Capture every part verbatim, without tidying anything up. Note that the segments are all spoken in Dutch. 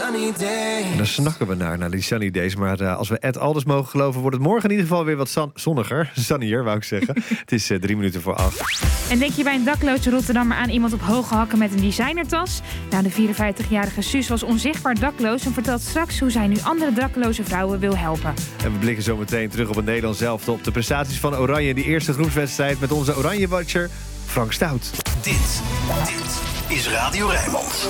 sunny day. Daar snakken we naar, naar die sunny days. Maar uh, als we Ed Alders mogen geloven, wordt het morgen in ieder geval weer wat zon- zonniger. Sunnier, wou ik zeggen. Het is uh, drie minuten voor acht. En denk je bij een dakloze Rotterdammer aan iemand op hoge hakken met een designertas? Nou, de vierenvijftigjarige Suus was onzichtbaar dakloos en vertelt straks hoe zij nu andere dakloze vrouwen wil helpen. En we blikken zo meteen terug op het Nederlands elftal, op de prestaties van Oranje in die eerste groepswedstrijd met onze Oranje-watcher Frank Stout. Dit, dit is Radio Rijnmond.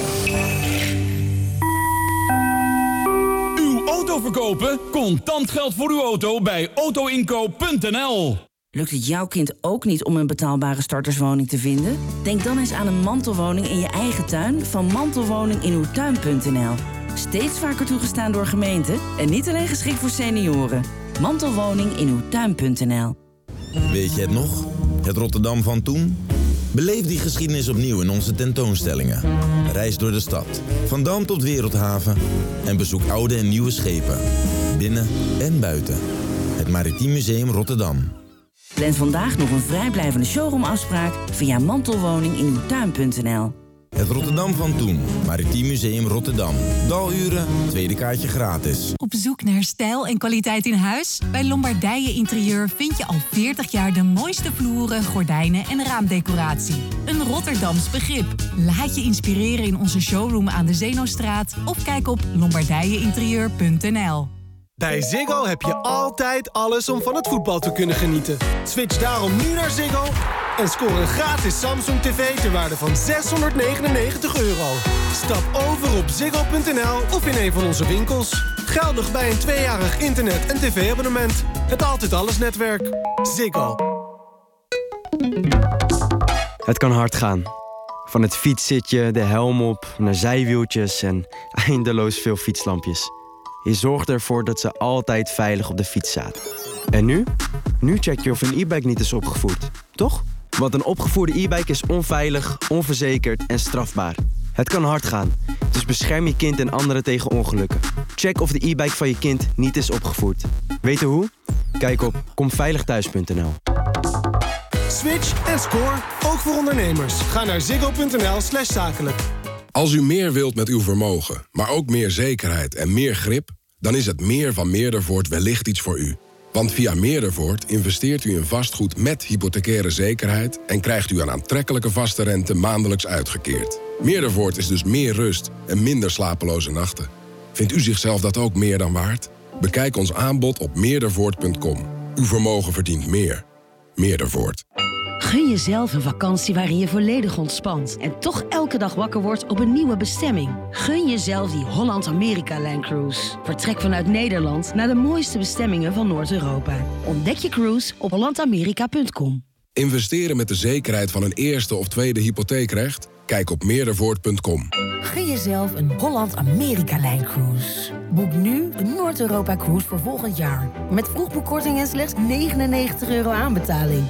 Uw auto verkopen? Contant geld voor uw auto bij autoinkoop punt n l. Lukt het jouw kind ook niet om een betaalbare starterswoning te vinden? Denk dan eens aan een mantelwoning in je eigen tuin van mantelwoning in uw tuin punt n l. Steeds vaker toegestaan door gemeenten en niet alleen geschikt voor senioren. Mantelwoning in uw tuin punt n l. Weet je het nog? Het Rotterdam van toen? Beleef die geschiedenis opnieuw in onze tentoonstellingen. Reis door de stad, van Dam tot Wereldhaven. En bezoek oude en nieuwe schepen. Binnen en buiten. Het Maritiem Museum Rotterdam. Plan vandaag nog een vrijblijvende showroomafspraak via mantelwoning in uw tuin punt n l. Het Rotterdam van toen. Maritiem Museum Rotterdam. Daluren, tweede kaartje gratis. Op zoek naar stijl en kwaliteit in huis? Bij Lombardije Interieur vind je al veertig jaar de mooiste vloeren, gordijnen en raamdecoratie. Een Rotterdams begrip. Laat je inspireren in onze showroom aan de Zeenostraat of kijk op lombardije interieur punt n l. Bij Ziggo heb je altijd alles om van het voetbal te kunnen genieten. Switch daarom nu naar Ziggo en score een gratis Samsung tv ter waarde van zeshonderdnegenennegentig euro. Stap over op ziggo punt n l of in een van onze winkels. Geldig bij een tweejarig internet- en tv-abonnement. Het Altijd Alles netwerk. Ziggo. Het kan hard gaan. Van het fietszitje, de helm op, naar zijwieltjes en eindeloos veel fietslampjes. Je zorgt ervoor dat ze altijd veilig op de fiets zaten. En nu? Nu check je of een e-bike niet is opgevoerd, toch? Want een opgevoerde e-bike is onveilig, onverzekerd en strafbaar. Het kan hard gaan, dus bescherm je kind en anderen tegen ongelukken. Check of de e-bike van je kind niet is opgevoerd. Weten hoe? Kijk op komveiligthuis punt n l. Switch en score, ook voor ondernemers. Ga naar ziggo punt n l slash zakelijk. Als u meer wilt met uw vermogen, maar ook meer zekerheid en meer grip, dan is het meer van Meerdervoort wellicht iets voor u. Want via Meerdervoort investeert u in vastgoed met hypothecaire zekerheid en krijgt u een aantrekkelijke vaste rente maandelijks uitgekeerd. Meerdervoort is dus meer rust en minder slapeloze nachten. Vindt u zichzelf dat ook meer dan waard? Bekijk ons aanbod op meerdervoort punt com. Uw vermogen verdient meer. Meerdervoort. Gun jezelf een vakantie waarin je volledig ontspant en toch elke dag wakker wordt op een nieuwe bestemming. Gun jezelf die Holland-Amerika-Line Cruise. Vertrek vanuit Nederland naar de mooiste bestemmingen van Noord-Europa. Ontdek je cruise op holland amerika punt com. Investeren met de zekerheid van een eerste of tweede hypotheekrecht? Kijk op meerdervoort punt com. Gun jezelf een Holland-Amerika-Line Cruise. Boek nu de Noord-Europa-cruise voor volgend jaar. Met vroegboekkorting en slechts negenennegentig euro aanbetaling.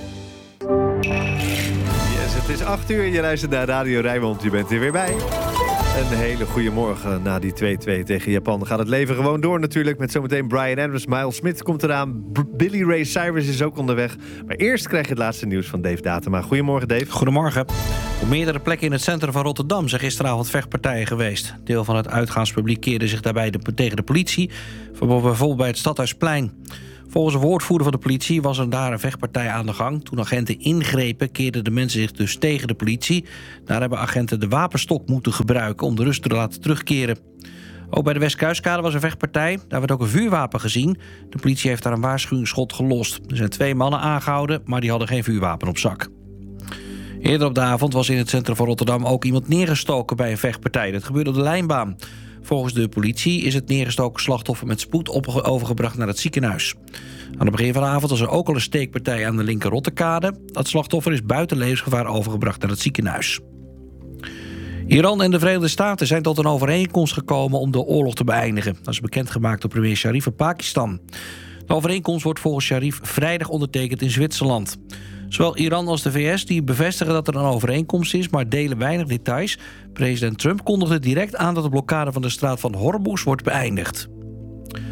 Yes, het is acht uur. Je luistert naar Radio Rijnmond. Je bent er weer bij. Een hele goede morgen. Na die twee-twee tegen Japan gaat het leven gewoon door natuurlijk. Met zometeen Bryan Adams, Miles Smith komt eraan. B- Billy Ray Cyrus is ook onderweg. Maar eerst krijg je het laatste nieuws van Dave Datema. Goedemorgen, Dave. Goedemorgen. Op meerdere plekken in het centrum van Rotterdam zijn gisteravond vechtpartijen geweest. Deel van het uitgaanspubliek keerde zich daarbij de, tegen de politie. Bijvoorbeeld bij het Stadhuisplein. Volgens een woordvoerder van de politie was er daar een vechtpartij aan de gang. Toen agenten ingrepen, keerden de mensen zich dus tegen de politie. Daar hebben agenten de wapenstok moeten gebruiken om de rust te laten terugkeren. Ook bij de Westkuiskade was een vechtpartij. Daar werd ook een vuurwapen gezien. De politie heeft daar een waarschuwingsschot gelost. Er zijn twee mannen aangehouden, maar die hadden geen vuurwapen op zak. Eerder op de avond was in het centrum van Rotterdam ook iemand neergestoken bij een vechtpartij. Dat gebeurde op de lijnbaan. Volgens de politie is het neergestoken slachtoffer met spoed op- overgebracht naar het ziekenhuis. Aan het begin van de avond was er ook al een steekpartij aan de linker Rotterkade. Dat slachtoffer is buiten levensgevaar overgebracht naar het ziekenhuis. Iran en de Verenigde Staten zijn tot een overeenkomst gekomen om de oorlog te beëindigen. Dat is bekendgemaakt door premier Sharif van Pakistan. De overeenkomst wordt volgens Sharif vrijdag ondertekend in Zwitserland. Zowel Iran als de V S die bevestigen dat er een overeenkomst is, maar delen weinig details. President Trump kondigde direct aan dat de blokkade van de straat van Hormuz wordt beëindigd.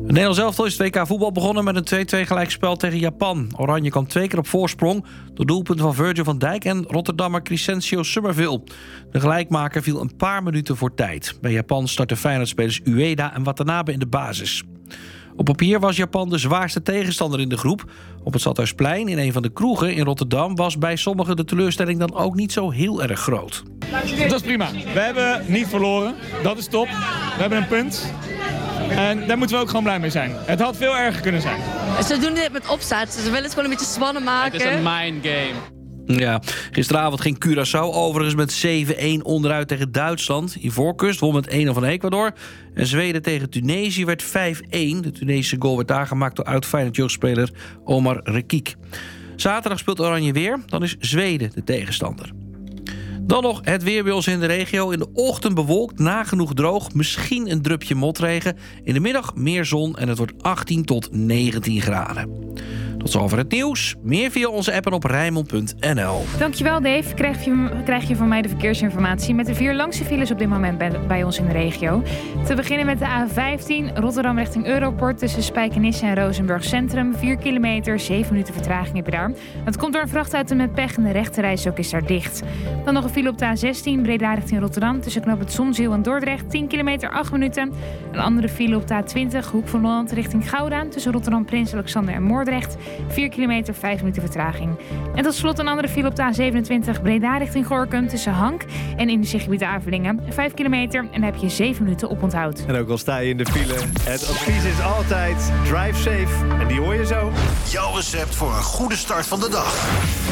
Het Nederlands elftal is het W K voetbal begonnen met een twee-twee gelijkspel tegen Japan. Oranje kwam twee keer op voorsprong door doelpunten van Virgil van Dijk en Rotterdammer Crescencio Summerville. De gelijkmaker viel een paar minuten voor tijd. Bij Japan startten Feyenoord-spelers Ueda en Watanabe in de basis. Op papier was Japan de zwaarste tegenstander in de groep. Op het Stadhuisplein in een van de kroegen in Rotterdam was bij sommigen de teleurstelling dan ook niet zo heel erg groot. Dat is prima. We hebben niet verloren. Dat is top. We hebben een punt. En daar moeten we ook gewoon blij mee zijn. Het had veel erger kunnen zijn. Ze doen dit met opzet. Ze willen het gewoon een beetje spannend maken. Het is een mind game. Ja, gisteravond ging Curaçao overigens met zeven-een onderuit tegen Duitsland. Ivoorkust won met één-nul van Ecuador. En Zweden tegen Tunesië werd vijf-een. De Tunesische goal werd daar gemaakt door oud-Feyenoord jeugdspeler Omar Rekik. Zaterdag speelt Oranje weer. Dan is Zweden de tegenstander. Dan nog het weer bij ons in de regio. In de ochtend bewolkt, nagenoeg droog. Misschien een drupje motregen. In de middag meer zon en het wordt achttien tot negentien graden. Tot zover het nieuws. Meer via onze app en op Rijnmond punt n l. Dankjewel Dave. Krijg je, krijg je van mij de verkeersinformatie met de vier langste files op dit moment bij, bij ons in de regio. Te beginnen met de A vijftien, Rotterdam richting Europort tussen Spijkenisse en Rozenburg Centrum. vier kilometer, zeven minuten vertraging heb je daar. Dat komt door een vrachtauto met pech en de rechterrijstrook is daar dicht. Dan nog een file op de A zestien, Breda richting Rotterdam tussen Knoop het Zonzeel en Dordrecht. tien kilometer, acht minuten. Een andere file op de A twintig, Hoek van Holland richting Gouda tussen Rotterdam, Prins Alexander en Moordrecht. vier kilometer, vijf minuten vertraging. En tot slot een andere file op de A zevenentwintig, Breda richting Gorinchem tussen Hank en Industriegebied Avelingen. vijf kilometer en daar heb je zeven minuten op onthoud. En ook al sta je in de file, het advies is altijd drive safe. En die hoor je zo. Jouw recept voor een goede start van de dag.